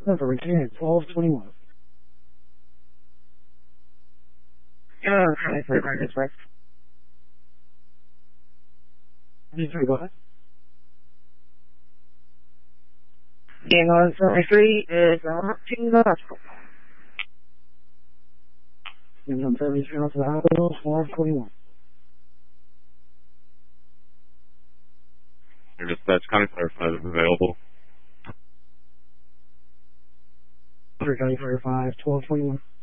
Number return 1221. Hi, for American Express. Go ahead. Being on 73 is not to the hospital. Being on 73 to the hospital, 1221. Your dispatch kind of clarified if available. County Fire 5, 1221.